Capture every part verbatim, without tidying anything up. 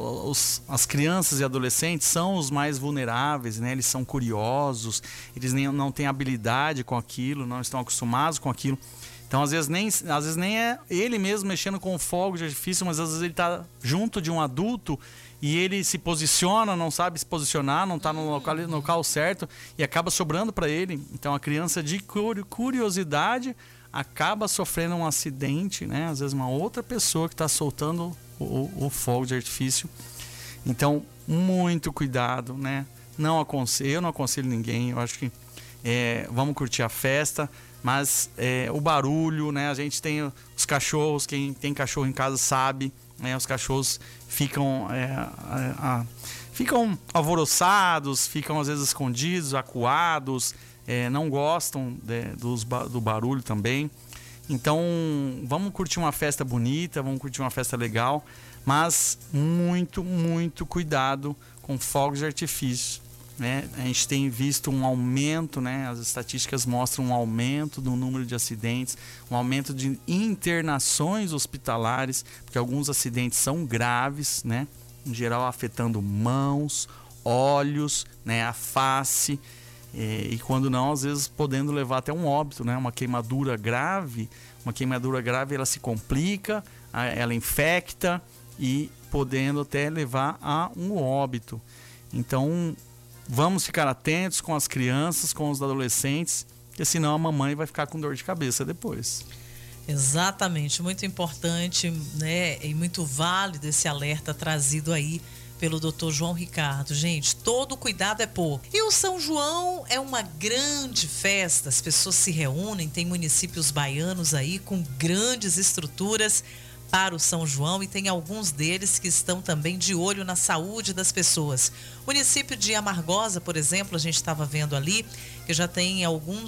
os, as crianças e adolescentes são os mais vulneráveis, né? Eles são curiosos, eles nem, não têm habilidade com aquilo, não estão acostumados com aquilo. Então, às vezes, nem, às vezes nem é ele mesmo mexendo com o fogo de artifício, mas às vezes ele está junto de um adulto e ele se posiciona, não sabe se posicionar, não está no local, no local certo e acaba sobrando para ele. Então, a criança de curiosidade acaba sofrendo um acidente, né? Às vezes uma outra pessoa que está soltando o, o, o fogo de artifício. Então, muito cuidado, né? Não aconselho, eu não aconselho ninguém. Eu acho que é, vamos curtir a festa, mas é, o barulho, né? A gente tem os cachorros, quem tem cachorro em casa sabe, né? Os cachorros ficam, é, a, a, ficam alvoroçados, ficam às vezes escondidos, acuados. É, não gostam de, dos, do barulho também. Então vamos curtir uma festa bonita, vamos curtir uma festa legal, mas muito, muito cuidado com fogos de artifício, né? A gente tem visto um aumento, né? As estatísticas mostram um aumento do número de acidentes, um aumento de internações hospitalares, porque alguns acidentes são graves, né? Em geral afetando mãos, olhos, né? A face. E quando não, às vezes podendo levar até um óbito, né? Uma queimadura grave, uma queimadura grave ela se complica, ela infecta e podendo até levar a um óbito. Então, vamos ficar atentos com as crianças, com os adolescentes, porque senão a mamãe vai ficar com dor de cabeça depois. Exatamente, muito importante, né? E muito válido esse alerta trazido aí pelo doutor João Ricardo. Gente, todo cuidado é pouco. E o São João é uma grande festa, as pessoas se reúnem, tem municípios baianos aí com grandes estruturas para o São João e tem alguns deles que estão também de olho na saúde das pessoas. O município de Amargosa, por exemplo, a gente estava vendo ali, que já tem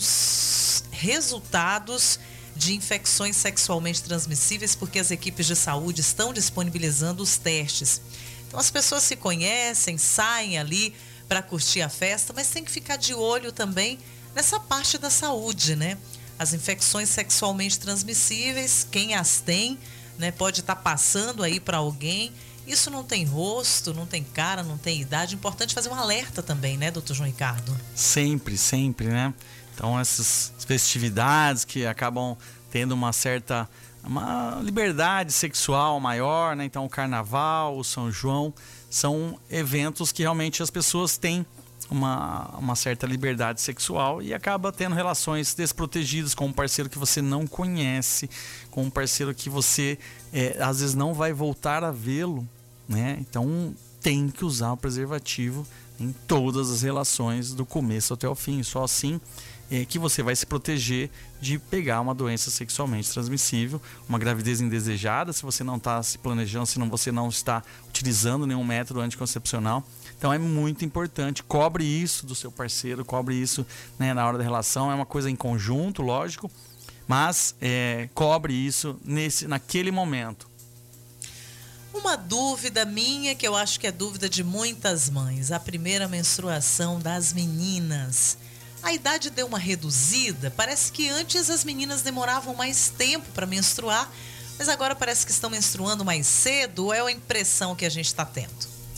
alguns resultados de infecções sexualmente transmissíveis, porque as equipes de saúde estão disponibilizando os testes. Então as pessoas se conhecem, saem ali para curtir a festa, mas tem que ficar de olho também nessa parte da saúde, né? As infecções sexualmente transmissíveis, quem as tem, né, pode estar passando aí para alguém. Isso não tem rosto, não tem cara, não tem idade. Importante fazer um alerta também, né, doutor João Ricardo? Sempre, sempre, né? Então essas festividades que acabam tendo uma certa uma liberdade sexual maior, né? Então o carnaval, o São João são eventos que realmente as pessoas têm uma, uma certa liberdade sexual e acaba tendo relações desprotegidas com um parceiro que você não conhece, com um parceiro que você é, às vezes não vai voltar a vê-lo, né? Então tem que usar o preservativo em todas as relações do começo até o fim. Só assim é que você vai se proteger de pegar uma doença sexualmente transmissível, uma gravidez indesejada, se você não está se planejando, se não, você não está utilizando nenhum método anticoncepcional. Então é muito importante, cobre isso do seu parceiro, cobre isso, né, na hora da relação. É uma coisa em conjunto, lógico, mas é, cobre isso nesse, naquele momento. Uma dúvida minha, que eu acho que é dúvida de muitas mães: a primeira menstruação das meninas. A idade deu uma reduzida? Parece que antes as meninas demoravam mais tempo para menstruar, mas agora parece que estão menstruando mais cedo, ou é a impressão que a gente está tendo?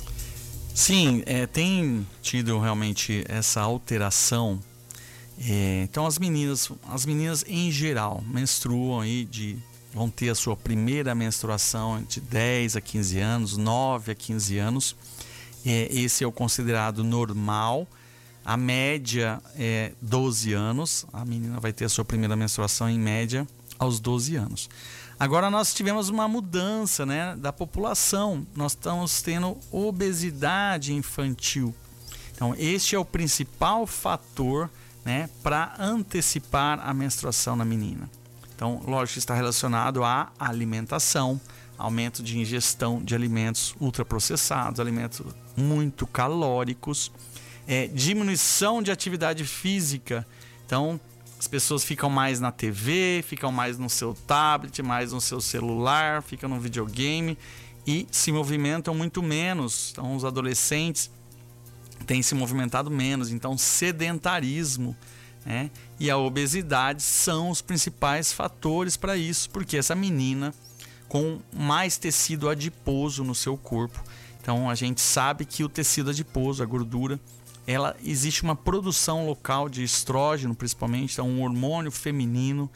Sim, é, tem tido realmente essa alteração. É, então as meninas, as meninas em geral menstruam aí de, vão ter a sua primeira menstruação de dez a quinze anos, nove a quinze anos. É, esse é o considerado normal. A média é doze anos. A menina vai ter a sua primeira menstruação em média aos doze anos. Agora nós tivemos uma mudança, né, da população. Nós estamos tendo obesidade infantil. Então este é o principal fator, né, para antecipar a menstruação na menina. Então, lógico, está relacionado à alimentação, aumento de ingestão de alimentos ultraprocessados, alimentos muito calóricos. É, diminuição de atividade física. Então as pessoas ficam mais na T V, ficam mais no seu tablet, mais no seu celular, ficam no videogame e se movimentam muito menos. Então os adolescentes têm se movimentado menos. Então sedentarismo, né, e a obesidade são os principais fatores para isso, porque essa menina com mais tecido adiposo no seu corpo, Então a gente sabe que o tecido adiposo, a gordura, ela existe uma produção local de estrógeno, principalmente, então um hormônio feminino.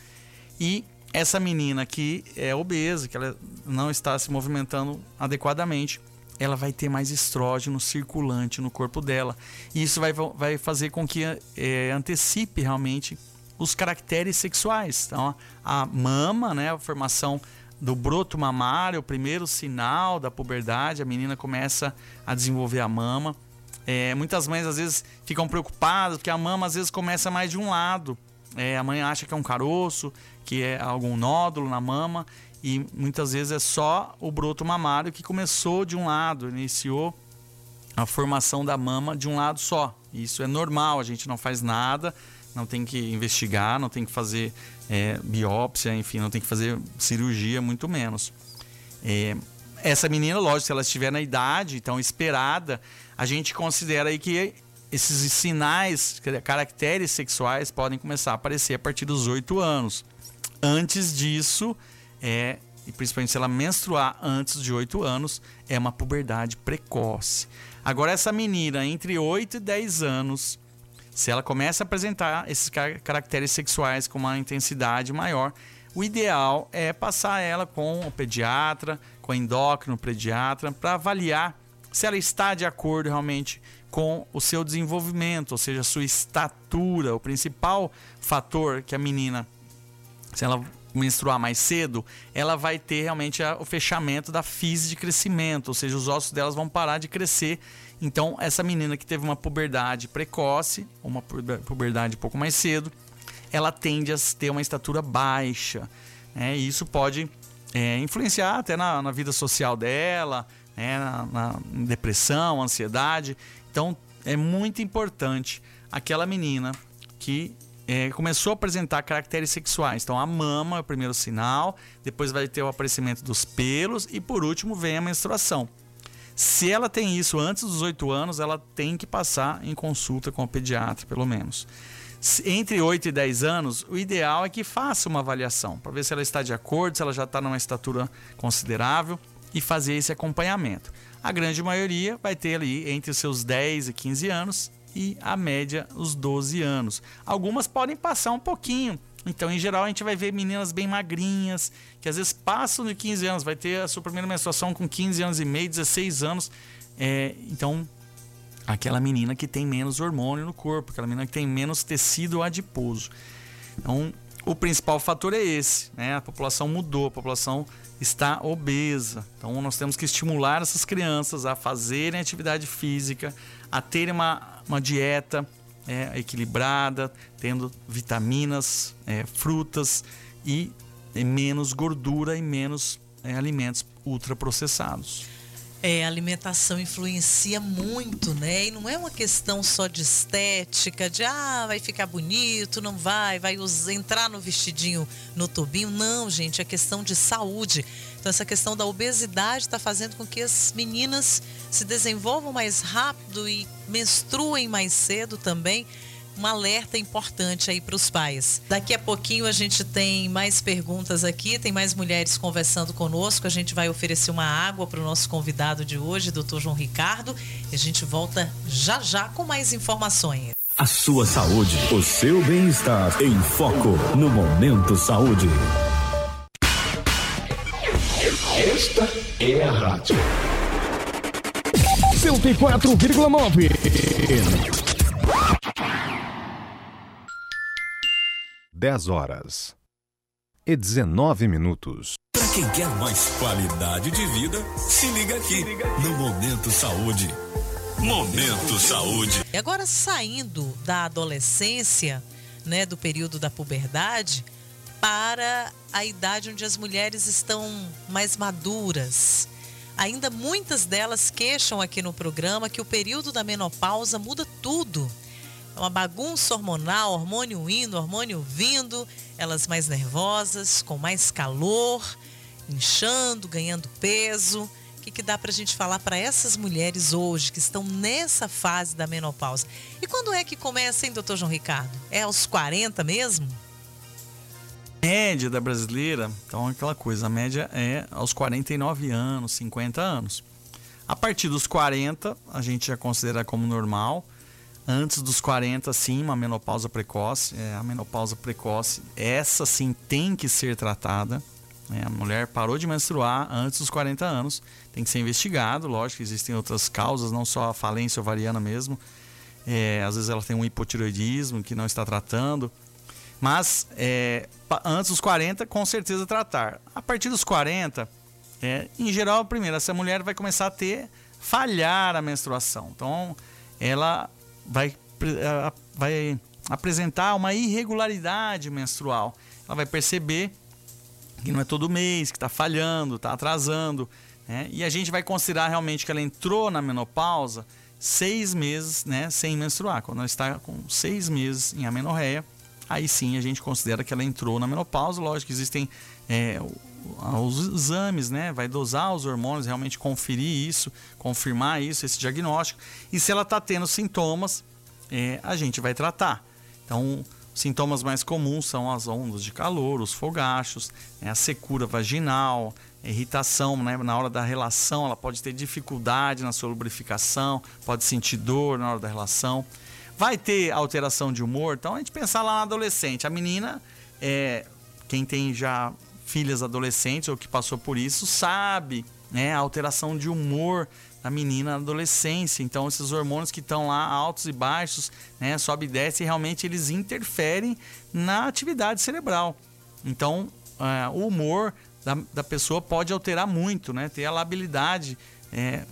E essa menina que é obesa, que ela não está se movimentando adequadamente, ela vai ter mais estrógeno circulante no corpo dela. E isso vai, vai fazer com que é, antecipe realmente os caracteres sexuais. Então a mama, né, a formação do broto mamário, o primeiro sinal da puberdade, a menina começa a desenvolver a mama. É, muitas mães às vezes ficam preocupadas porque a mama às vezes começa mais de um lado. É, a mãe acha que é um caroço, que é algum nódulo na mama, e muitas vezes é só o broto mamário que começou de um lado, iniciou a formação da mama de um lado só. Isso é normal, a gente não faz nada, não tem que investigar, não tem que fazer é, biópsia, enfim, não tem que fazer cirurgia, muito menos. É, essa menina, lógico, se ela estiver na idade, então esperada, a gente considera aí que esses sinais, caracteres sexuais podem começar a aparecer a partir dos oito anos. Antes disso, é, e principalmente se ela menstruar antes de oito anos, é uma puberdade precoce. Agora, essa menina entre oito e dez anos, se ela começa a apresentar esses caracteres sexuais com uma intensidade maior, o ideal é passar ela com o pediatra, com o endócrino pediatra, para avaliar se ela está de acordo realmente com o seu desenvolvimento, ou seja, a sua estatura. O principal fator que a menina, se ela menstruar mais cedo, ela vai ter realmente a, o fechamento da fise de crescimento, ou seja, os ossos delas vão parar de crescer. Então, essa menina que teve uma puberdade precoce, uma puberdade um pouco mais cedo, ela tende a ter uma estatura baixa, né? E isso pode é, influenciar até na, na vida social dela, né? na, na depressão, ansiedade. Então, é muito importante aquela menina que é, começou a apresentar caracteres sexuais. Então, a mama é o primeiro sinal, depois vai ter o aparecimento dos pelos e, por último, vem a menstruação. Se ela tem isso antes dos oito anos, ela tem que passar em consulta com o pediatra, pelo menos. Entre oito e dez anos, o ideal é que faça uma avaliação, para ver se ela está de acordo, se ela já está numa estatura considerável, e fazer esse acompanhamento. A grande maioria vai ter ali entre os seus dez e quinze anos e a média os doze anos. Algumas podem passar um pouquinho. Então, em geral, a gente vai ver meninas bem magrinhas, que às vezes passam de quinze anos, vai ter a sua primeira menstruação com quinze anos e meio, dezesseis anos. É, então, aquela menina que tem menos hormônio no corpo, aquela menina que tem menos tecido adiposo. Então, o principal fator é esse, né? A população mudou, a população está obesa. Então, nós temos que estimular essas crianças a fazerem atividade física, a terem uma, uma dieta é, equilibrada, tendo vitaminas, é, frutas e é, menos gordura e menos é, alimentos ultraprocessados. É, a alimentação influencia muito, né? E não é uma questão só de estética, de ah, vai ficar bonito, não vai, vai usar, entrar no vestidinho, no tubinho. Não, gente, é questão de saúde. Então, essa questão da obesidade está fazendo com que as meninas se desenvolvam mais rápido e menstruem mais cedo também. Um alerta importante aí para os pais. Daqui a pouquinho a gente tem mais perguntas aqui, tem mais mulheres conversando conosco. A gente vai oferecer uma água para o nosso convidado de hoje, doutor João Ricardo. E a gente volta já já com mais informações. A sua saúde, o seu bem-estar em foco no Momento Saúde. Esta é a rádio cento e quatro vírgula nove. dez horas e dezenove minutos. Para quem quer mais qualidade de vida, se liga aqui no Momento Saúde. Momento Saúde. E agora, saindo da adolescência, né, do período da puberdade, para a idade onde as mulheres estão mais maduras. Ainda muitas delas queixam aqui no programa que o período da menopausa muda tudo. É uma bagunça hormonal, hormônio indo, hormônio vindo, elas mais nervosas, com mais calor, inchando, ganhando peso. O que, que dá pra gente falar para essas mulheres hoje que estão nessa fase da menopausa? E quando é que começa, hein, doutor João Ricardo? É aos quarenta mesmo? A média da brasileira, então é aquela coisa, a média é aos quarenta e nove anos, cinquenta anos. A partir dos quarenta, a gente já considera como normal. Antes dos quarenta, sim, uma menopausa precoce. É, a menopausa precoce, essa sim tem que ser tratada. É, a mulher parou de menstruar antes dos quarenta anos. Tem que ser investigado, lógico que existem outras causas, não só a falência ovariana mesmo. É, às vezes ela tem um hipotireoidismo que não está tratando. Mas é, antes dos quarenta, com certeza tratar. A partir dos quarenta, é, em geral, primeiro, essa mulher vai começar a ter, falhar a menstruação. Então, ela vai, vai apresentar uma irregularidade menstrual. Ela vai perceber que não é todo mês, que está falhando, está atrasando. Né? E a gente vai considerar realmente que ela entrou na menopausa seis meses, né, sem menstruar. Quando ela está com seis meses em amenorreia, aí sim a gente considera que ela entrou na menopausa. Lógico que existem é, os exames, né? Vai dosar os hormônios, realmente conferir isso, confirmar isso, esse diagnóstico. E se ela está tendo sintomas, é, a gente vai tratar. Então, sintomas mais comuns são as ondas de calor, os fogachos, né? A secura vaginal, a irritação, né? Na hora da relação, ela pode ter dificuldade na sua lubrificação, pode sentir dor na hora da relação. Vai ter alteração de humor. Então a gente pensar lá na adolescente. A menina, é, quem tem já filhas adolescentes ou que passou por isso, sabe, né, a alteração de humor da menina na adolescência. Então esses hormônios que estão lá altos e baixos, né, sobe e desce, realmente eles interferem na atividade cerebral. Então é, o humor da, da pessoa pode alterar muito, né, ter a labilidade é,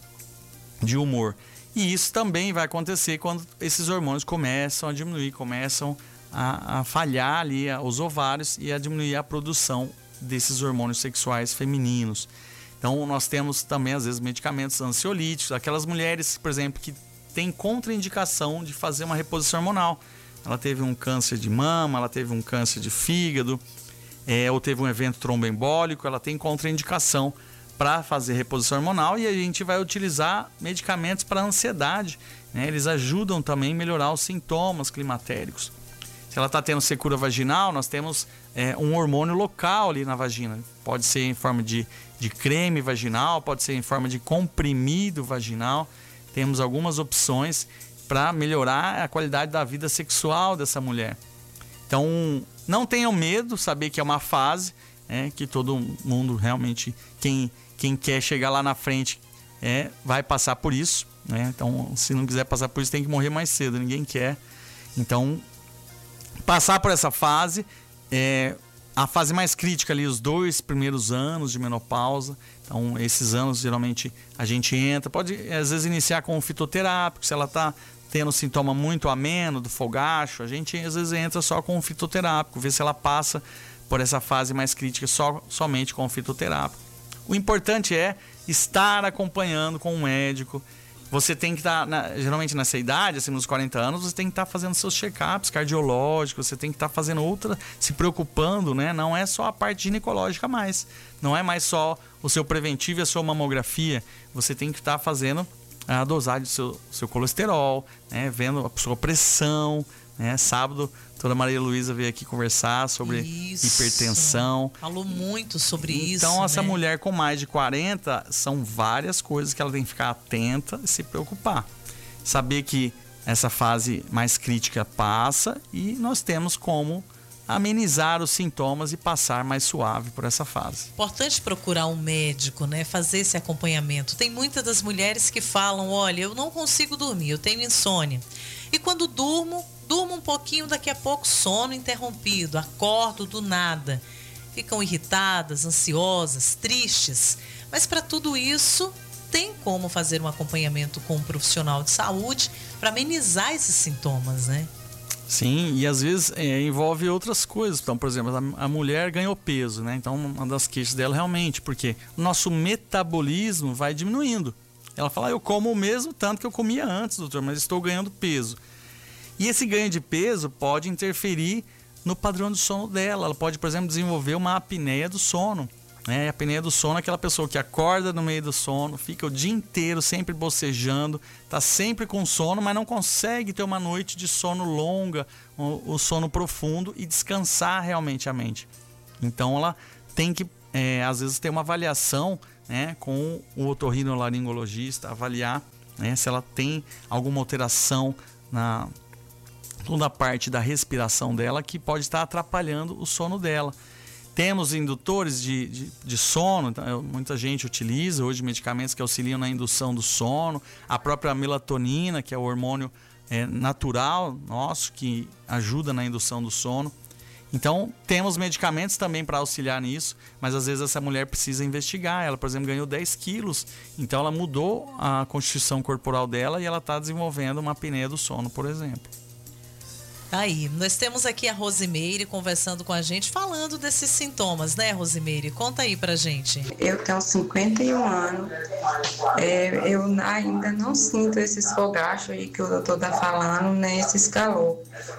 de humor. E isso também vai acontecer quando esses hormônios começam a diminuir, começam a, a falhar ali os ovários e a diminuir a produção desses hormônios sexuais femininos. Então nós temos também às vezes medicamentos ansiolíticos, aquelas mulheres, por exemplo, que têm contraindicação de fazer uma reposição hormonal. Ela teve um câncer de mama, ela teve um câncer de fígado, é, ou teve um evento tromboembólico, ela tem contraindicação para fazer reposição hormonal, e a gente vai utilizar medicamentos para ansiedade, né? Eles ajudam também a melhorar os sintomas climatéricos. Se ela está tendo secura vaginal, nós temos é, um hormônio local ali na vagina. Pode ser em forma de, de creme vaginal, pode ser em forma de comprimido vaginal. Temos algumas opções para melhorar a qualidade da vida sexual dessa mulher. Então, não tenham medo, saber que é uma fase, é, que todo mundo realmente, quem Quem quer chegar lá na frente é, vai passar por isso, né? Então, se não quiser passar por isso, tem que morrer mais cedo. Ninguém quer. Então, passar por essa fase, é a fase mais crítica ali, os dois primeiros anos de menopausa. Então, esses anos, geralmente, a gente entra. Pode, às vezes, iniciar com um fitoterápico. Se ela está tendo sintoma muito ameno do fogacho, a gente, às vezes, entra só com um fitoterápico. Ver se ela passa por essa fase mais crítica só, somente com o fitoterápico. O importante é estar acompanhando com um médico. Você tem que estar, na, geralmente nessa idade, assim, nos quarenta anos, você tem que estar fazendo seus check-ups cardiológicos, você tem que estar fazendo outra, se preocupando, né? Não é só a parte ginecológica mais. Não é mais só o seu preventivo e a sua mamografia. Você tem que estar fazendo a dosagem do seu, seu colesterol, né? Vendo a sua pressão, né? Sábado, a doutora Maria Luísa veio aqui conversar sobre isso. Hipertensão. Falou muito sobre então, isso. Então, essa né? mulher com mais de quarenta, são várias coisas que ela tem que ficar atenta e se preocupar. Saber que essa fase mais crítica passa e nós temos como amenizar os sintomas e passar mais suave por essa fase. Importante procurar um médico, né? Fazer esse acompanhamento. Tem muitas das mulheres que falam, olha, eu não consigo dormir, eu tenho insônia. E quando durmo, durmo um pouquinho, daqui a pouco sono interrompido, acordo do nada. Ficam irritadas, ansiosas, tristes. Mas para tudo isso, tem como fazer um acompanhamento com um profissional de saúde para amenizar esses sintomas, né? Sim, e às vezes é, envolve outras coisas. Então, por exemplo, a, a mulher ganhou peso, né? Então, uma das queixas dela realmente, porque o nosso metabolismo vai diminuindo. Ela fala, ah, eu como o mesmo tanto que eu comia antes, doutor, mas estou ganhando peso. E esse ganho de peso pode interferir no padrão de sono dela. Ela pode, por exemplo, desenvolver uma apneia do sono. Né? A apneia do sono é aquela pessoa que acorda no meio do sono, fica o dia inteiro sempre bocejando, está sempre com sono, mas não consegue ter uma noite de sono longa, o, o sono profundo e descansar realmente a mente. Então ela tem que, é, às vezes, ter uma avaliação, né, com o otorrinolaringologista, avaliar, né, se ela tem alguma alteração na toda a parte da respiração dela que pode estar atrapalhando o sono dela. Temos indutores de, de, de sono, então, muita gente utiliza hoje medicamentos que auxiliam na indução do sono, a própria melatonina, que é o hormônio é, natural nosso, que ajuda na indução do sono. Então, temos medicamentos também para auxiliar nisso, mas às vezes essa mulher precisa investigar. Ela, por exemplo, ganhou dez quilos, então ela mudou a constituição corporal dela e ela está desenvolvendo uma apneia do sono, por exemplo. Aí, nós temos aqui a Rosimeire conversando com a gente, falando desses sintomas, né, Rosimeire? Conta aí pra gente. Eu tenho cinquenta e um anos, é, eu ainda não sinto esses fogachos aí que o doutor tá falando, nem esses calor.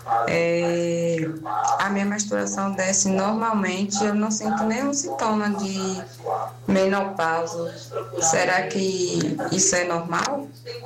É, a minha menstruação desce normalmente, eu não sinto nenhum sintoma de menopausa. Será que isso é normal?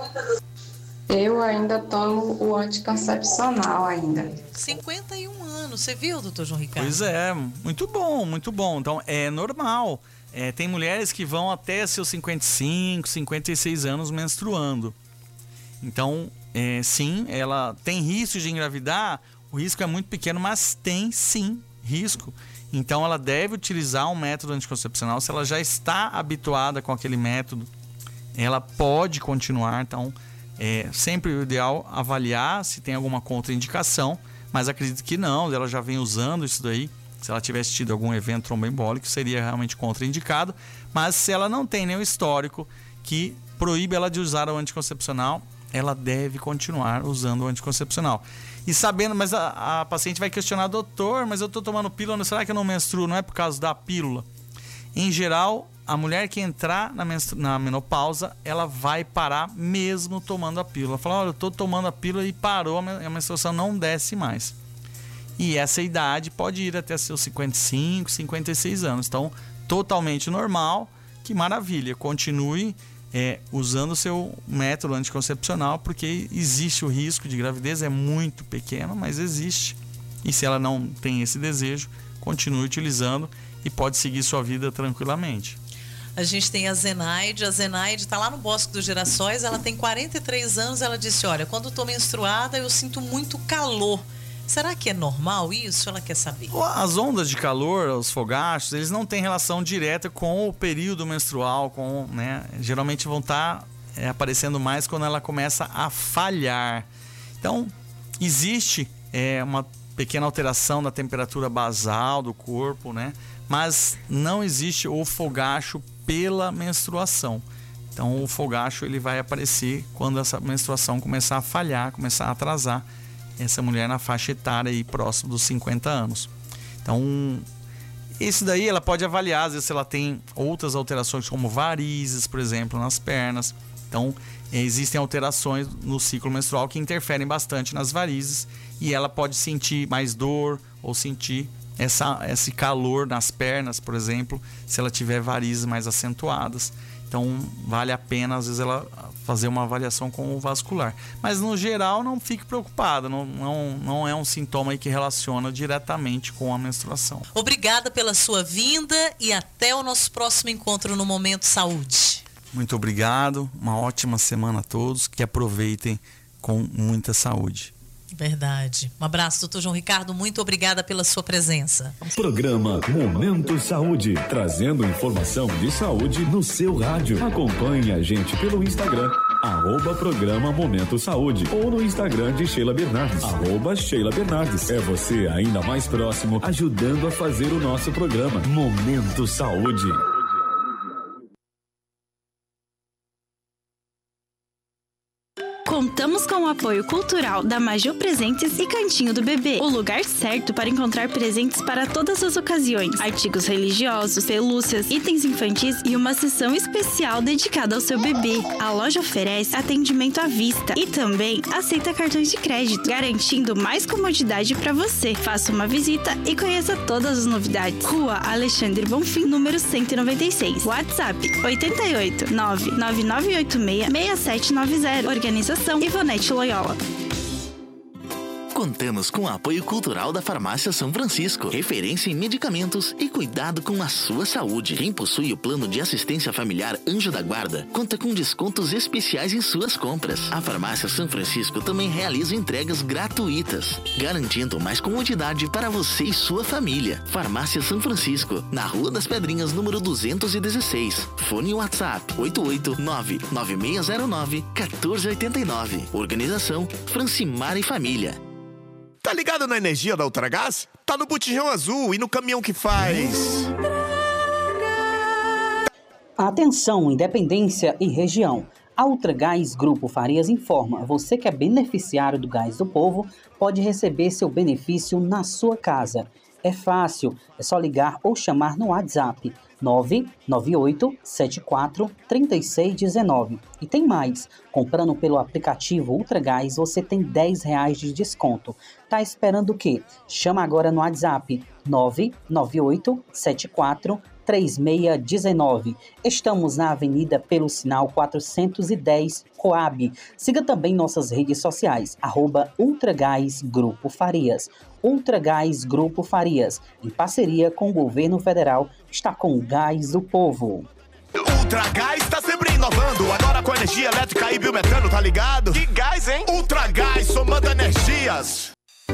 Eu ainda tomo o anticoncepcional ainda. cinquenta e um anos, você viu, doutor João Ricardo? Pois é, muito bom, muito bom. Então, é normal. É, tem mulheres que vão até seus cinquenta e cinco, cinquenta e seis anos menstruando. Então, é, sim, ela tem risco de engravidar. O risco é muito pequeno, mas tem, sim, risco. Então, ela deve utilizar um método anticoncepcional. Se ela já está habituada com aquele método, ela pode continuar, então... É sempre o ideal avaliar se tem alguma contraindicação, mas acredito que não, ela já vem usando isso daí. Se ela tivesse tido algum evento tromboembólico, seria realmente contraindicado. Mas se ela não tem nenhum histórico que proíbe ela de usar o anticoncepcional, ela deve continuar usando o anticoncepcional. E sabendo, mas a, a paciente vai questionar, doutor, mas eu estou tomando pílula, será que eu não menstruo? Não é por causa da pílula? Em geral, a mulher que entrar na, na menopausa, ela vai parar mesmo tomando a pílula. Fala, olha, eu estou tomando a pílula e parou, a menstruação não desce mais. E essa idade pode ir até seus cinquenta e cinco, cinquenta e seis anos. Então, totalmente normal, que maravilha. Continue é, usando o seu método anticoncepcional, porque existe o risco de gravidez, é muito pequeno, mas existe. E se ela não tem esse desejo, continue utilizando e pode seguir sua vida tranquilamente. A gente tem a Zenaide, a Zenaide está lá no Bosque dos Girassóis, ela tem quarenta e três anos, ela disse, olha, quando estou menstruada eu sinto muito calor. Será que é normal isso? Ela quer saber. As ondas de calor, os fogachos, eles não têm relação direta com o período menstrual, com, né, geralmente vão estar é, aparecendo mais quando ela começa a falhar. Então, existe é, uma pequena alteração da temperatura basal do corpo, né? Mas não existe o fogacho pela menstruação. Então o fogacho ele vai aparecer quando essa menstruação começar a falhar, começar a atrasar essa mulher na faixa etária aí próximo dos cinquenta anos. Então esse daí ela pode avaliar, às vezes se ela tem outras alterações como varizes, por exemplo, nas pernas. Então existem alterações no ciclo menstrual que interferem bastante nas varizes e ela pode sentir mais dor ou sentir Essa, esse calor nas pernas, por exemplo, se ela tiver varizes mais acentuadas. Então, vale a pena, às vezes, ela fazer uma avaliação com o vascular. Mas, no geral, não fique preocupada. Não, não, não é um sintoma aí que relaciona diretamente com a menstruação. Obrigada pela sua vinda e até o nosso próximo encontro no Momento Saúde. Muito obrigado. Uma ótima semana a todos. Que aproveitem com muita saúde. Verdade. Um abraço, doutor João Ricardo. Muito obrigada pela sua presença. Programa Momento Saúde, trazendo informação de saúde no seu rádio. Acompanhe a gente pelo Instagram, arroba programa Momento Saúde, ou no Instagram de Sheila Bernardes, arroba Sheila Bernardes. É você ainda mais próximo, ajudando a fazer o nosso programa Momento Saúde. Contamos com o apoio cultural da Major Presentes e Cantinho do Bebê, o lugar certo para encontrar presentes para todas as ocasiões, artigos religiosos, pelúcias, itens infantis e uma seção especial dedicada ao seu bebê. A loja oferece atendimento à vista e também aceita cartões de crédito, garantindo mais comodidade para você. Faça uma visita e conheça todas as novidades. Rua Alexandre Bonfim, número cento e noventa e seis. WhatsApp oito oito nove nove nove oito seis seis sete nove zero. Organização Ivonete Loyola. Contamos com o apoio cultural da Farmácia São Francisco, referência em medicamentos e cuidado com a sua saúde. Quem possui o plano de assistência familiar Anjo da Guarda conta com descontos especiais em suas compras. A Farmácia São Francisco também realiza entregas gratuitas, garantindo mais comodidade para você e sua família. Farmácia São Francisco, na Rua das Pedrinhas, número duzentos e dezesseis. Fone WhatsApp oito oito nove nove seis zero nove um quatro oito nove. Organização Francimar e Família. Tá ligado na energia da Ultragás? Tá no botijão azul e no caminhão que faz. Atenção, Independência e região. A Ultragás Grupo Farias informa, você que é beneficiário do Gás do Povo pode receber seu benefício na sua casa. É fácil, é só ligar ou chamar no WhatsApp nove nove oito sete quatro três seis um nove. E tem mais, comprando pelo aplicativo Ultragás você tem dez reais de desconto. Tá esperando o quê? Chama agora no WhatsApp nove nove oito sete quatro três seis um nove. Estamos na Avenida pelo Sinal quatrocentos e dez, Coab. Siga também nossas redes sociais, arroba Ultragás Grupo Farias. Ultragás Grupo Farias, em parceria com o Governo Federal, está com o Gás do Povo. Ultragás está sempre inovando, agora com energia elétrica e biometano, tá ligado? Que gás, hein? Ultragás, somando energias.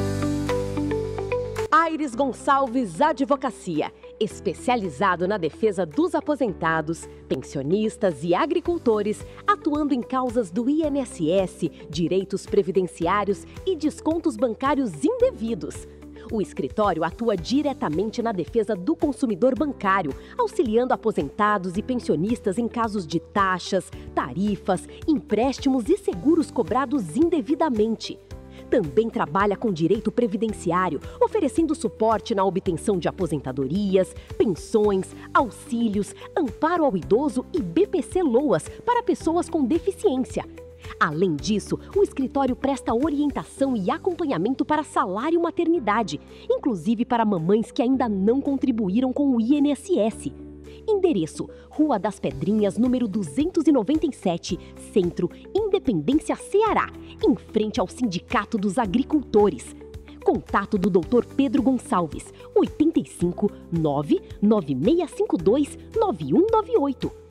Aires Gonçalves Advocacia, especializado na defesa dos aposentados, pensionistas e agricultores, atuando em causas do I N S S, direitos previdenciários e descontos bancários indevidos. O escritório atua diretamente na defesa do consumidor bancário, auxiliando aposentados e pensionistas em casos de taxas, tarifas, empréstimos e seguros cobrados indevidamente. Também trabalha com direito previdenciário, oferecendo suporte na obtenção de aposentadorias, pensões, auxílios, amparo ao idoso e B P C-LOAS para pessoas com deficiência. Além disso, o escritório presta orientação e acompanhamento para salário e maternidade, inclusive para mamães que ainda não contribuíram com o I N S S. Endereço: Rua das Pedrinhas, número duzentos e noventa e sete, Centro, Independência, Ceará, em frente ao Sindicato dos Agricultores. Contato do doutor Pedro Gonçalves, oito cinco nove nove seis cinco dois nove um nove oito.